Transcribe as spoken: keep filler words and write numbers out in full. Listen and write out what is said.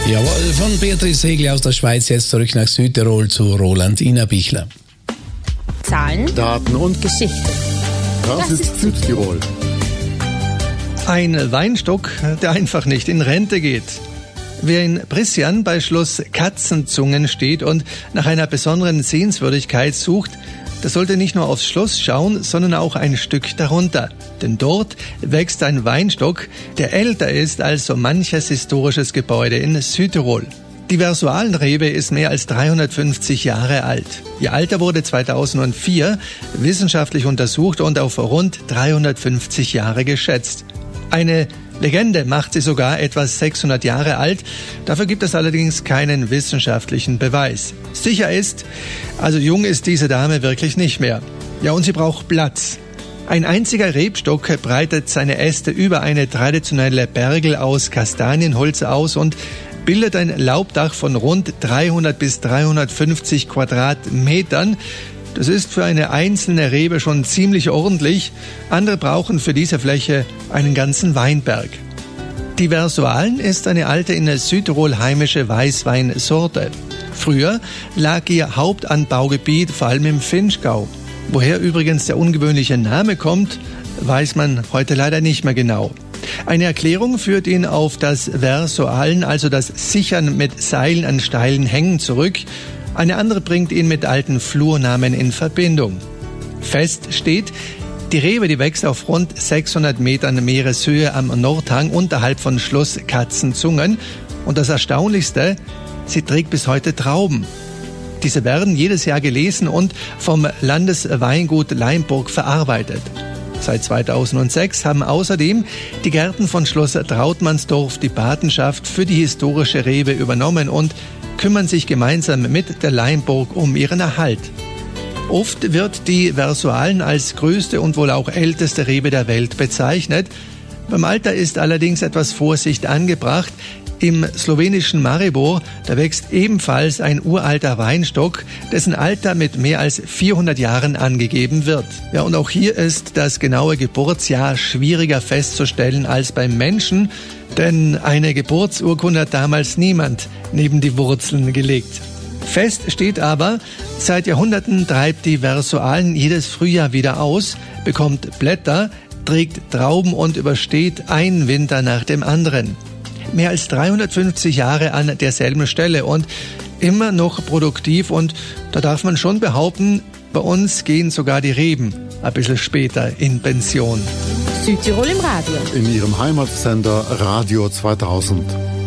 Jawohl, von Beatrice Segli aus der Schweiz jetzt zurück nach Südtirol zu Roland Innerbichler. Zahlen, Daten und Geschichte. Das, das ist Südtirol. Ein Weinstock, der einfach nicht in Rente geht. Wer in Brisjan bei Schloss Katzenzungen steht und nach einer besonderen Sehenswürdigkeit sucht, der sollte nicht nur aufs Schloss schauen, sondern auch ein Stück darunter. Denn dort wächst ein Weinstock, der älter ist als so manches historisches Gebäude in Südtirol. Die Versoalenrebe ist mehr als dreihundertfünfzig Jahre alt. Ihr Alter wurde zweitausendvier wissenschaftlich untersucht und auf rund dreihundertfünfzig Jahre geschätzt. Eine Legende macht sie sogar etwa sechshundert Jahre alt. Dafür gibt es allerdings keinen wissenschaftlichen Beweis. Sicher ist, also jung ist diese Dame wirklich nicht mehr. Ja, und sie braucht Platz. Ein einziger Rebstock breitet seine Äste über eine traditionelle Bergel aus Kastanienholz aus und bildet ein Laubdach von rund dreihundert bis dreihundertfünfzig Quadratmetern. Das ist für eine einzelne Rebe schon ziemlich ordentlich. Andere brauchen für diese Fläche einen ganzen Weinberg. Die Versoalen ist eine alte in Südtirol heimische Weißweinsorte. Früher lag ihr Hauptanbaugebiet vor allem im Vinschgau. Woher übrigens der ungewöhnliche Name kommt, weiß man heute leider nicht mehr genau. Eine Erklärung führt ihn auf das Versoalen, also das Sichern mit Seilen an steilen Hängen, zurück. Eine andere bringt ihn mit alten Flurnamen in Verbindung. Fest steht, die Rebe, die wächst auf rund sechshundert Metern Meereshöhe am Nordhang unterhalb von Schloss Katzenzungen. Und das Erstaunlichste, sie trägt bis heute Trauben. Diese werden jedes Jahr gelesen und vom Landesweingut Leimburg verarbeitet. Seit zweitausendsechs haben außerdem die Gärten von Schloss Trautmannsdorf die Patenschaft für die historische Rebe übernommen und kümmern sich gemeinsam mit der Leimburg um ihren Erhalt. Oft wird die Versoalen als größte und wohl auch älteste Rebe der Welt bezeichnet. Beim Alter ist allerdings etwas Vorsicht angebracht. Im slowenischen Maribor, da wächst ebenfalls ein uralter Weinstock, dessen Alter mit mehr als vierhundert Jahren angegeben wird. Ja, und auch hier ist das genaue Geburtsjahr schwieriger festzustellen als beim Menschen, denn eine Geburtsurkunde hat damals niemand neben die Wurzeln gelegt. Fest steht aber, seit Jahrhunderten treibt die Versoalen jedes Frühjahr wieder aus, bekommt Blätter, trägt Trauben und übersteht einen Winter nach dem anderen. Mehr als dreihundertfünfzig Jahre an derselben Stelle und immer noch produktiv, und da darf man schon behaupten, bei uns gehen sogar die Reben ein bisschen später in Pension. Südtirol im Radio. In ihrem Heimatsender Radio zweitausend.